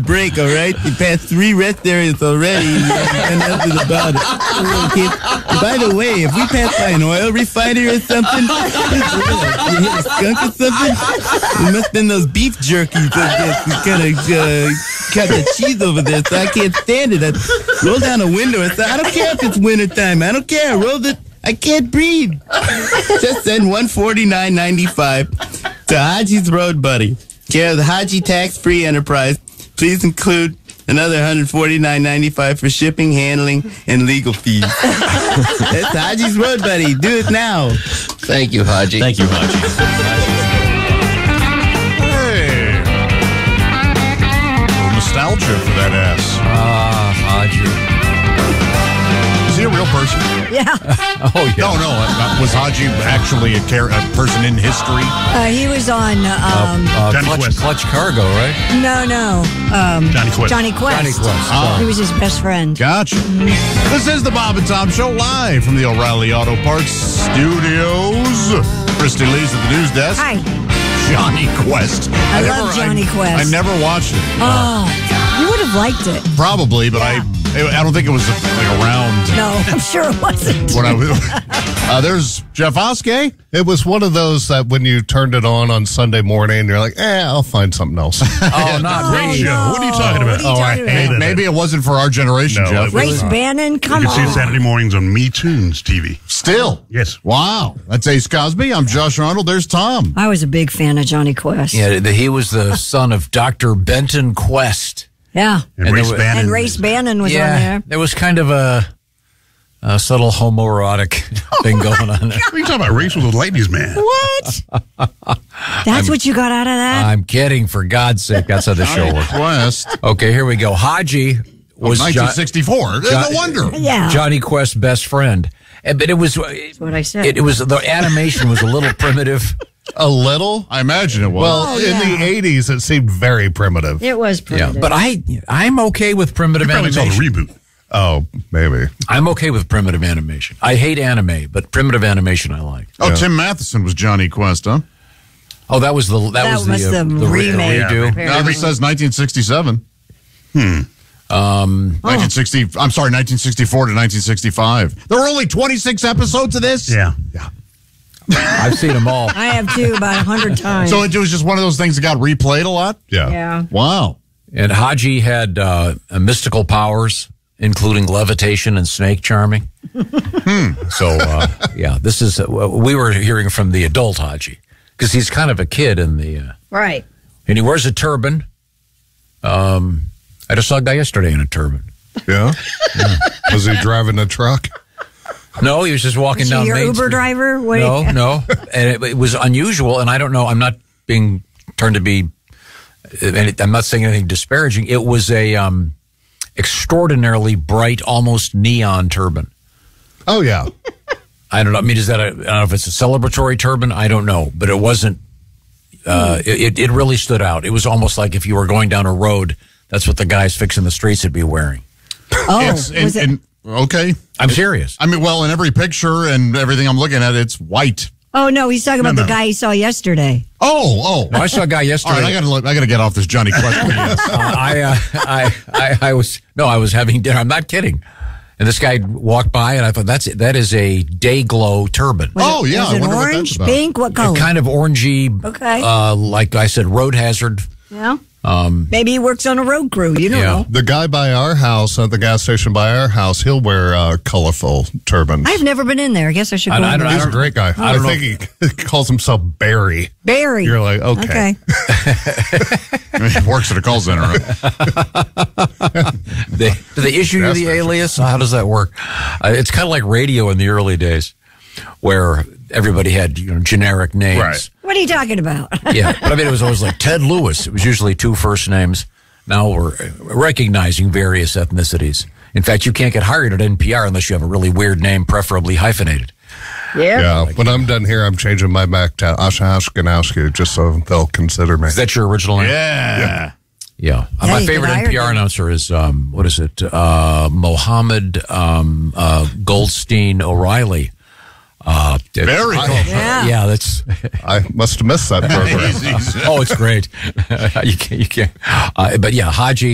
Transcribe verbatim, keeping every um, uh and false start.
break, all right? You passed three rest areas already, and nothing about it. Okay. By the way, if we pass by an oil refinery or something, you hit a skunk or something, it must have been those beef jerkies that kind of uh, cut the cheese over there, so I can't stand it. I roll down a window and say, I don't care if it's wintertime. I don't care. Roll the... I can't breathe. Just send one forty-nine ninety-five to Haji's Road Buddy, care of the Haji Tax-Free Enterprise. Please include another one forty-nine ninety-five for shipping, handling, and legal fees. That's Haji's Road Buddy. Do it now. Thank you, Haji. Thank you, Haji. Hey. A little nostalgia for that ass. Ah, Haji. Is he a real person? Yeah. Oh, yeah. No, no. Uh, was Haji actually a, car- a person in history? Uh, he was on, um, Uh, Johnny clutch, Quest. clutch Cargo, right? no, no. Um, Johnny Quest. Johnny Quest. Johnny Quest. Oh. He was his best friend. Gotcha. This is the Bob and Tom Show live from the O'Reilly Auto Parts Studios. Christy Lee's at the news desk. Hi. Johnny Quest. I love Johnny I, Quest. I never watched it. Oh, you would have liked it. Probably, but I I don't think it was like around No, I'm sure it wasn't. when I was. Uh, there's Jeff Oskey. It was one of those that when you turned it on on Sunday morning, you're like, eh, I'll find something else. Oh, not Oh, radio. no. What are you talking about? What are you Oh, I talking about? hated it. Maybe it wasn't for our generation, No, Jeff. it was- Race Bannon, come You can see on. it Saturday mornings on Me Tunes T V. Still. Yes. Wow. That's Ace Cosby. I'm Josh Arnold. There's Tom. I was a big fan of Johnny Quest. Yeah, the, he was the son of Doctor Benton Quest. Yeah. And, And Race there were- Bannon. And Race Bannon was yeah, on there. there was kind of a, a subtle homoerotic thing going on there. What are you talking about? Race with the ladies, man. What? That's what you got out of that? I'm kidding, for God's sake. That's how the show works. Quest. Okay, here we go. Haji was nineteen sixty-four. Jo- no wonder. yeah. Johnny Quest's best friend. Eh, But it was, That's what I said. it, it was, the animation was a little primitive. A little? I imagine it was. Well, Oh, in yeah. the eighties, it seemed very primitive. it was Yeah, primitive. but I, I'm okay with primitive You probably saw the animation. reboot. Oh, maybe. I'm okay with primitive animation. I hate anime, but primitive animation I like. oh, Tim Matheson was Johnny Quest, huh? Oh, that was the that, That was was the, uh, the the re- remake. redo. Yeah. No, this says nineteen sixty-seven. Hmm. Um, nineteen sixty. I'm sorry, nineteen sixty-four to nineteen sixty-five. There were only twenty-six episodes of this? Yeah. Yeah. I've seen them all. I have too, about a hundred times. So it was just one of those things that got replayed a lot? Yeah. yeah. Wow. And Haji had uh, mystical powers, including levitation and snake charming. So, uh, yeah, this is, uh, we were hearing from the adult Haji, because he's kind of a kid in the, uh, Right. and he wears a turban. Um, I just saw a guy yesterday in a turban. Yeah? Was he driving a truck? No, he was just walking Is he down your Main Uber Street. driver? Wait. No, no. And it, it was unusual, and I don't know, I'm not being turned to be, and I'm not saying anything disparaging. It was a um, extraordinarily bright, almost neon turban. Oh, yeah. I don't know. I mean, is that a, I don't know if it's a celebratory turban? I don't know, but it wasn't, uh, it, it really stood out. It was almost like if you were going down a road, that's what the guys fixing the streets would be wearing. Oh, It's, was and, it? and, okay. I'm serious. I mean, well, in every picture and everything I'm looking at, it's white. Oh, no, he's talking about No, the no. guy he saw yesterday. Oh, oh. No, I saw a guy All yesterday. right, I gotta, look- I gotta get off this Johnny Quest. uh, I, uh, I, I, I was no, I was having dinner. I'm not kidding. And this guy walked by, and I thought that's that is a day glow turban, Was Oh, it, yeah, Was I it wonder what that's orange, about. pink? What color? kind of orangey. Okay. Uh, like I said, road hazard. yeah. Um, Maybe he works on a road crew. You don't Yeah. know. The guy by our house, at the gas station by our house, he'll wear uh, colorful turbans. I've never been in there. I guess I should I- go I in don't- there. He's a great guy. I I, don't know. think he calls himself Barry. Barry. You're like, okay. Okay. He works at a call center. Right? they, do they issue you That's the for sure. alias? How does that work? Uh, it's kind of like radio in the early days, where everybody had you know generic names. Right. What are you talking about? Yeah, but I mean, it was always like Ted Lewis. It was usually two first names. Now we're recognizing various ethnicities. In fact, you can't get hired at N P R unless you have a really weird name, preferably hyphenated. Yeah. Yeah. When I'm done here, I'm changing my back to Asha Ashkenowski just so they'll consider me. Is that your original name? Yeah. Yeah. Uh, Yeah, my you favorite get N P R hired. announcer is, um, what is it? Uh, Mohammed um, uh, Goldstein O'Reilly. Uh, Very cool. Yeah. Yeah, that's. I must have missed that program. Oh, it's great. you can't. You can't. Uh, but yeah, Haji.